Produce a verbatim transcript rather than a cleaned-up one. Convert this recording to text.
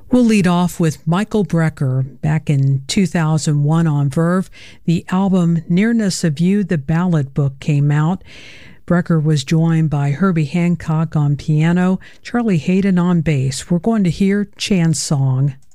We'll lead off with Michael Brecker. Back in two thousand one on Verve, the album Nearness of You, the Ballad Book came out. Brecker was joined by Herbie Hancock on piano, Charlie Hayden on bass. We're going to hear Chan's Song.